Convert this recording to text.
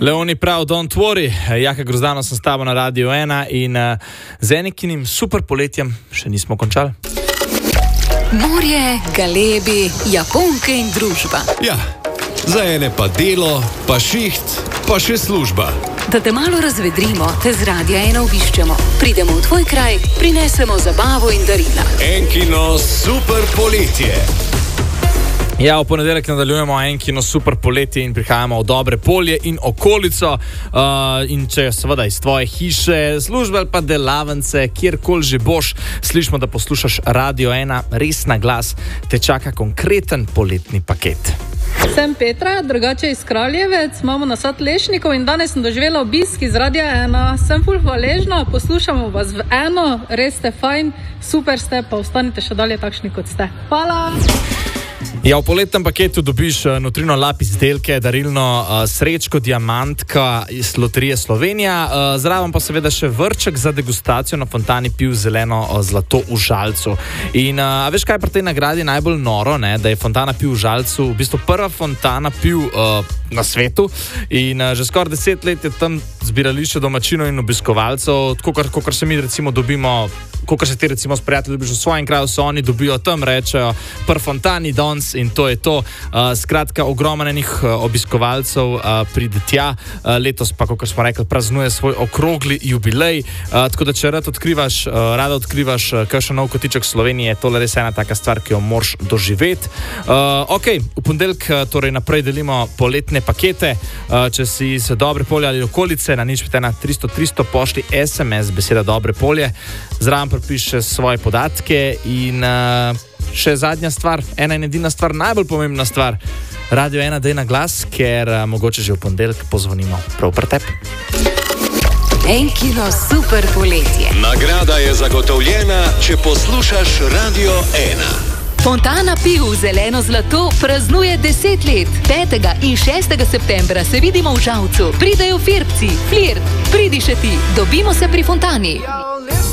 Leoni prav, don't worry. Jaka Grozdano sem s tabo na Radio 1 in z enikinim super poletjem še nismo končali. Morje, galebi, Japonke in družba. Ja, za ene pa delo, pa šiht, pa še služba. Da te malo razvedrimo, te z Radia 1 obiščemo. Pridemo v tvoj kraj, prinesemo zabavo in darila. Enkino super poletje. Ja, v ponedeljek nadaljujemo Enkino super poletje in prihajamo v Dobre Polje in okolico. In če seveda iz tvoje hiše, službe ali pa delavnice, kjerkoli že boš, slišimo, da poslušaš Radio 1, res na glas, te čaka konkreten poletni paket. Sem Petra, drugače iz Kraljevec, imamo nasad lešnikov in danes sem doživela obisk iz Radia 1. Sem ful hvaležna, poslušamo vas v eno, res ste fajn, super ste, pa ostanite še dalje takšni, kot ste. Hvala! Ja, v poletnem paketu dobiš Nutrino Lab izdelke, darilno srečko diamantka iz Loterije Slovenija, zraven pa seveda še vrček za degustacijo na fontani piv zeleno zlato v Žalcu. In veš, kaj je pri tej nagradi najbolj noro, ne? Da je fontana piv v Žalcu v bistvu prva fontana piv na svetu in že skoraj 10 let je tam zbirališče domačinov in obiskovalcev, kakor se mi recimo dobimo, kakor se ti recimo s prijatelji dobiš v svojem kraju, so oni dobijo tam, rečejo per fontani dons in to je to. Skratka, ogromenih obiskovalcev pride tja, letos pa, kakor smo rekli, praznuje svoj okrogli jubilej, tako da če rada odkrivaš kakšen nov kotiček Slovenije, tole res ena taka stvar, ki jo moraš doživeti. Ok, v ponedeljek torej naprej delimo poletne pakete, če si iz Dobre Polje ali okolice, na nič 300 pošli SMS beseda Dobre Polje, zraven pripiše svoje podatke in še zadnja stvar, ena in edina stvar, najbolj pomembna stvar, Radio 1 daj na glas, ker mogoče že v ponedeljek pozvonimo prav pri tebi. Enkino super poletje. Nagrada je zagotovljena, če poslušaš Radio 1. Fontana piv zeleno zlato praznuje 10 let. 5. in 6. septembra se vidimo v Žalcu. Pridejo Firbci, Flirt, pridi še ti, dobimo se pri fontani.